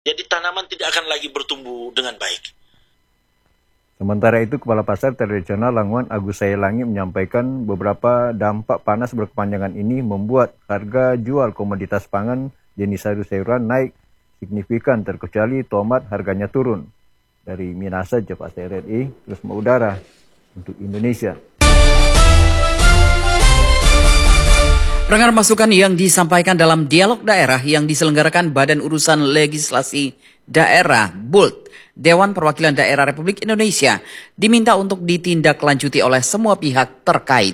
Jadi tanaman tidak akan lagi bertumbuh dengan baik. Sementara itu, Kepala Pasar Tradisional Languan Agus Sayalangi menyampaikan beberapa dampak panas berkepanjangan ini membuat harga jual komoditas pangan jenis sayur-sayuran naik signifikan, terkecuali tomat harganya turun. Dari Minasa, Jepas RRI, terus mengudara untuk Indonesia. Pendengar, masukan yang disampaikan dalam dialog daerah yang diselenggarakan Badan Urusan Legislasi Daerah (BULD), Dewan Perwakilan Daerah Republik Indonesia, diminta untuk ditindaklanjuti oleh semua pihak terkait.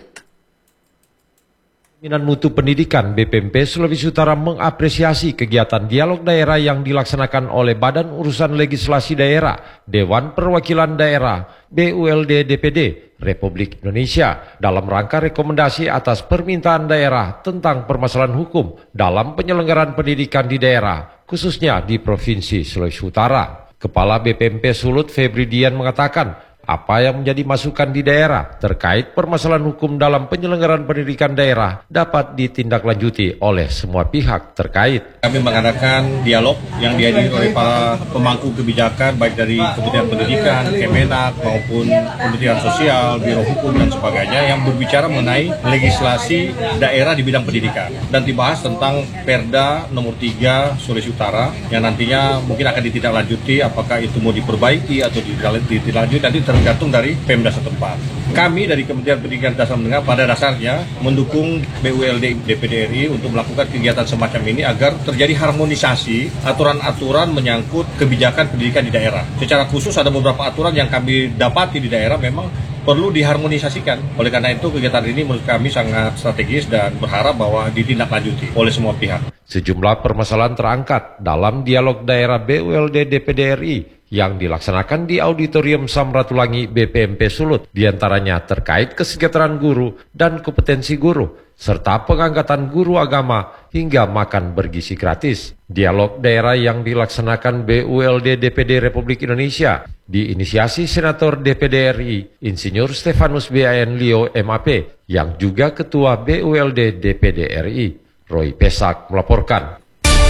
Pimpinan Mutu Pendidikan BPMP Sulawesi Utara mengapresiasi kegiatan dialog daerah yang dilaksanakan oleh Badan Urusan Legislasi Daerah, Dewan Perwakilan Daerah, BULD DPD Republik Indonesia dalam rangka rekomendasi atas permintaan daerah tentang permasalahan hukum dalam penyelenggaraan pendidikan di daerah, khususnya di Provinsi Sulawesi Utara. Kepala BPMP Sulut Febri Dian mengatakan, apa yang menjadi masukan di daerah terkait permasalahan hukum dalam penyelenggaraan pendidikan daerah dapat ditindaklanjuti oleh semua pihak terkait. Kami mengadakan dialog yang dihadiri oleh para pemangku kebijakan baik dari Kementerian Pendidikan, Kemenak maupun Kementerian Sosial, Biro Hukum dan sebagainya yang berbicara mengenai legislasi daerah di bidang pendidikan dan dibahas tentang Perda nomor 3 Sulawesi Utara yang nantinya mungkin akan ditindaklanjuti apakah itu mau diperbaiki atau ditindaklanjuti nanti tergantung dari Pemda setempat. Kami dari Kementerian Pendidikan Dasar Menengah pada dasarnya mendukung BULD DPD RI untuk melakukan kegiatan semacam ini agar terjadi harmonisasi aturan-aturan menyangkut kebijakan pendidikan di daerah. Secara khusus ada beberapa aturan yang kami dapati di daerah memang perlu diharmonisasikan. Oleh karena itu kegiatan ini menurut kami sangat strategis dan berharap bahwa ditindaklanjuti oleh semua pihak. Sejumlah permasalahan terangkat dalam dialog daerah BULD DPD RI yang dilaksanakan di Auditorium Samratulangi BPMP Sulut, diantaranya terkait kesejahteraan guru dan kompetensi guru, serta pengangkatan guru agama hingga makan bergizi gratis. Dialog daerah yang dilaksanakan BULD DPD Republik Indonesia diinisiasi Senator DPD RI Insinyur Stefanus BAN Leo MAP yang juga Ketua BULD DPD RI. Roy Pesak melaporkan.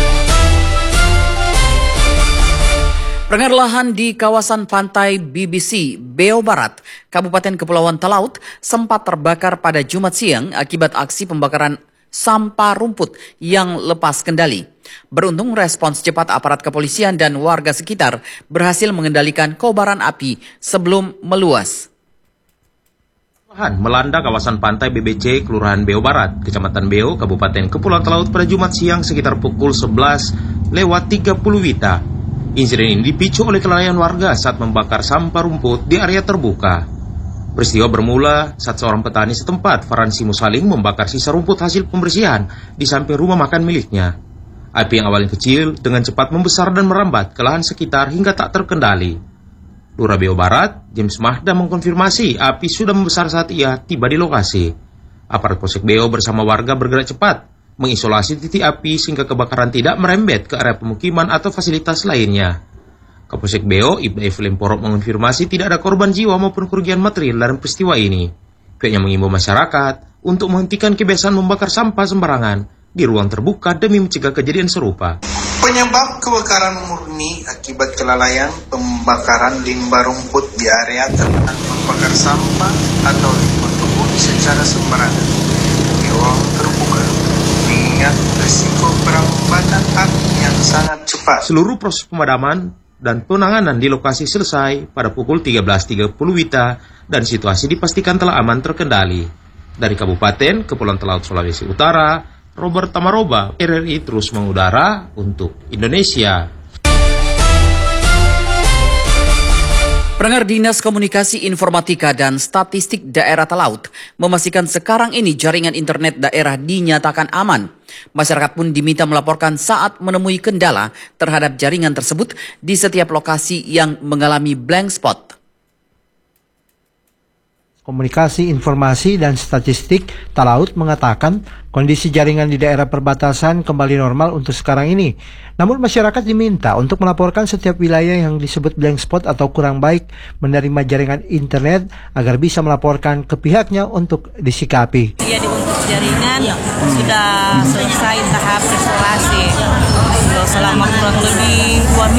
Pendengar, lahan di kawasan pantai BBC, Beo Barat, Kabupaten Kepulauan Talaut sempat terbakar pada Jumat siang akibat aksi pembakaran sampah rumput yang lepas kendali. Beruntung respons cepat aparat kepolisian dan warga sekitar berhasil mengendalikan kobaran api sebelum meluas. Melanda kawasan pantai BBC Kelurahan Beo Barat, Kecamatan Beo, Kabupaten Kepulauan Talaut pada Jumat siang sekitar pukul 11:30 WITA. Insiden ini dipicu oleh kelalaian warga saat membakar sampah rumput di area terbuka. Peristiwa bermula saat seorang petani setempat, Faransi Musaling, membakar sisa rumput hasil pembersihan di samping rumah makan miliknya. Api yang awalnya kecil dengan cepat membesar dan merambat ke lahan sekitar hingga tak terkendali. Lurah Beo Barat, James Mahda, mengkonfirmasi api sudah membesar saat ia tiba di lokasi. Aparat Polsek Beo bersama warga bergerak cepat mengisolasi titik api sehingga kebakaran tidak merembet ke area pemukiman atau fasilitas lainnya. Kapolsek Beo, Ibda Evelyn Porok, mengonfirmasi tidak ada korban jiwa maupun kerugian material dalam peristiwa ini. Pihaknya mengimbau masyarakat untuk menghentikan kebiasaan membakar sampah sembarangan di ruang terbuka demi mencegah kejadian serupa. Penyebab kebakaran murni akibat kelalaian pembakaran limbah rumput di area tempat membakar sampah atau limbah rumput secara sembarangan di ruang terbuka. Mengingat risiko perambatan api yang sangat cepat. Seluruh proses pemadaman dan penanganan di lokasi selesai pada pukul 13.30 WITA dan situasi dipastikan telah aman terkendali. Dari Kabupaten Kepulauan Talaut Sulawesi Utara, Robert Tamaroba, RRI terus mengudara untuk Indonesia. Pendengar, Dinas Komunikasi Informatika dan Statistik Daerah Talaut memastikan sekarang ini jaringan internet daerah dinyatakan aman. Masyarakat pun diminta melaporkan saat menemui kendala terhadap jaringan tersebut di setiap lokasi yang mengalami blank spot. Komunikasi Informasi dan Statistik Talaut mengatakan kondisi jaringan di daerah perbatasan kembali normal untuk sekarang ini. Namun masyarakat diminta untuk melaporkan setiap wilayah yang disebut blank spot atau kurang baik menerima jaringan internet agar bisa melaporkan ke pihaknya untuk disikapi. Jadi untuk jaringan sudah selesai tahap restorasi. selama kurang lebih 2 minggu.